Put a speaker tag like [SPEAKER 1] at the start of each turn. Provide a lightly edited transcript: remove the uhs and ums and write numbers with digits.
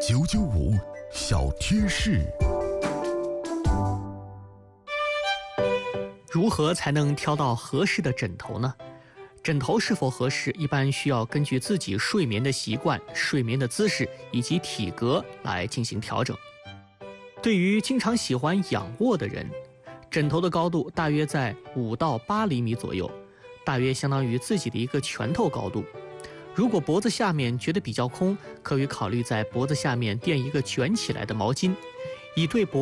[SPEAKER 1] 995小贴士。
[SPEAKER 2] 如何才能挑到合适的枕头呢？枕头是否合适，一般需要根据自己睡眠的习惯、睡眠的姿势以及体格来进行调整。对于经常喜欢仰卧的人，枕头的高度大约在5到8厘米左右，大约相当于自己的一个拳头高度。如果脖子下面觉得比较空，可以考虑在脖子下面垫一个卷起来的毛巾，以对脖